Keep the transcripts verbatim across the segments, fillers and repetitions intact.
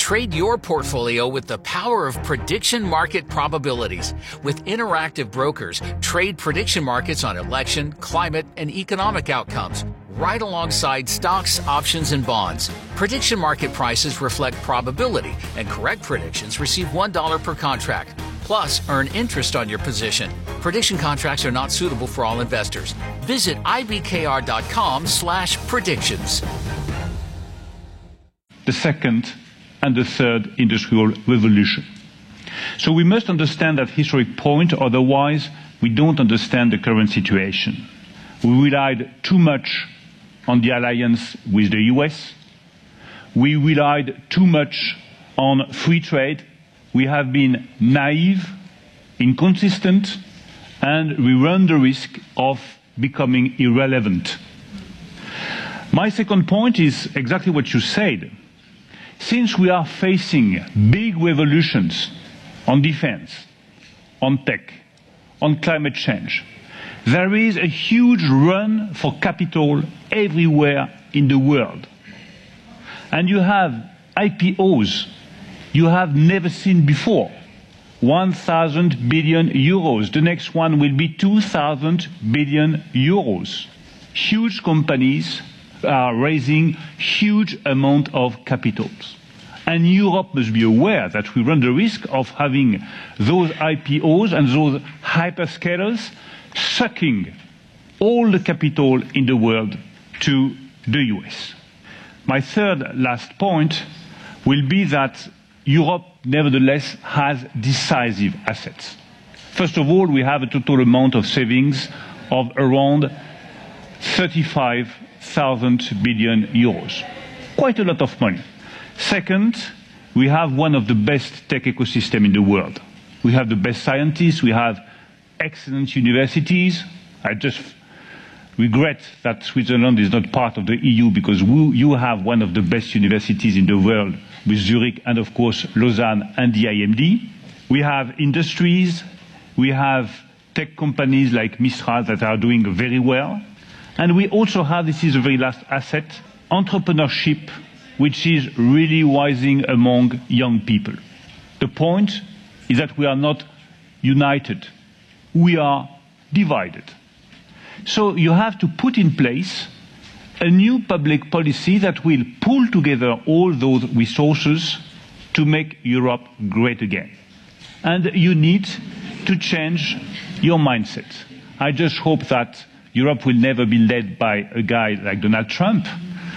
Trade your portfolio with the power of prediction market probabilities. With Interactive Brokers, trade prediction markets on election, climate, and economic outcomes, right alongside stocks, options, and bonds. Prediction market prices reflect probability, and correct predictions receive one dollar per contract. Plus, earn interest on your position. Prediction contracts are not suitable for all investors. Visit ibkr.com slash predictions. The second and the third industrial revolution. So we must understand that historic point, otherwise we don't understand the current situation. We relied too much on the alliance with the U S. We relied too much on free trade. We have been naive, inconsistent, and we run the risk of becoming irrelevant. My second point is exactly what you said. Since we are facing big revolutions on defense, on tech, on climate change, there is a huge run for capital everywhere in the world. And you have I P Os you have never seen before. one thousand billion euros. The next one will be two thousand billion euros. Huge companies are raising huge amount of capitals. And Europe must be aware that we run the risk of having those I P Os and those hyperscalers sucking all the capital in the world to the U S. My third last point will be that Europe nevertheless has decisive assets. First of all, we have a total amount of savings of around thirty-five thousand billion euros. Quite a lot of money. Second, we have one of the best tech ecosystems in the world. We have the best scientists, we have excellent universities. I just regret that Switzerland is not part of the E U because we, you have one of the best universities in the world with Zurich and of course Lausanne and the I M D. We have industries, we have tech companies like Mistral that are doing very well. And we also have, this is the very last asset, entrepreneurship, which is really rising among young people. The point is that we are not united. We are divided. So you have to put in place a new public policy that will pull together all those resources to make Europe great again. And you need to change your mindset. I just hope that Europe will never be led by a guy like Donald Trump,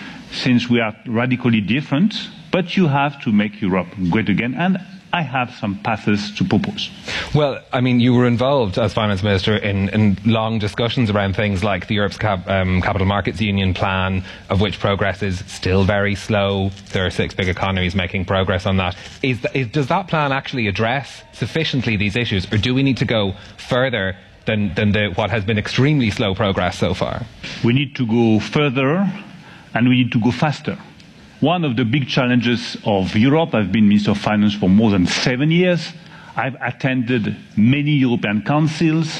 since we are radically different, but you have to make Europe great again, and I have some paths to propose. Well, I mean, you were involved as Finance Minister in, in long discussions around things like the Europe's Cap, um, Capital Markets Union plan, of which progress is still very slow. There are six big economies making progress on that. Is, is, does that plan actually address sufficiently these issues, or do we need to go further than, than the, what has been extremely slow progress so far? We need to go further, and we need to go faster. One of the big challenges of Europe, I've been Minister of Finance for more than seven years. I've attended many European councils,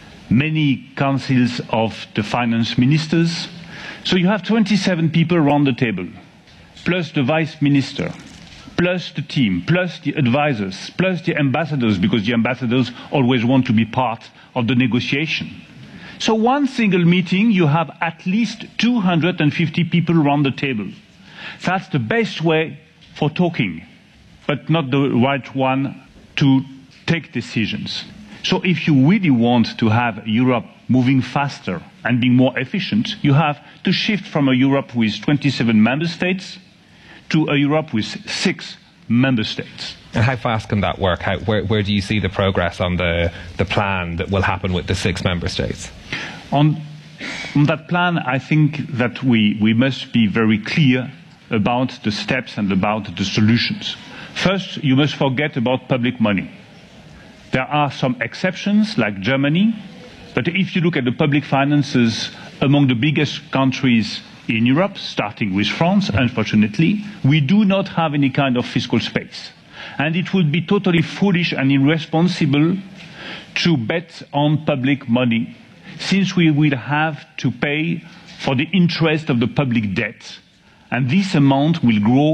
many councils of the finance ministers. So you have twenty-seven people around the table, plus the vice minister, plus the team, plus the advisors, plus the ambassadors, because the ambassadors always want to be part of the negotiation. So one single meeting, you have at least two hundred fifty people around the table. That's the best way for talking, but not the right one to take decisions. So if you really want to have Europe moving faster and being more efficient, you have to shift from a Europe with twenty-seven member states to a Europe with six member states. And how fast can that work? How, where, where do you see the progress on the, the plan that will happen with the six member states? On, on that plan, I think that we, we must be very clear about the steps and about the solutions. First, you must forget about public money. There are some exceptions, like Germany, but if you look at the public finances among the biggest countries in Europe, starting with France, unfortunately, we do not have any kind of fiscal space. And it would be totally foolish and irresponsible to bet on public money, since we will have to pay for the interest of the public debt. And this amount will grow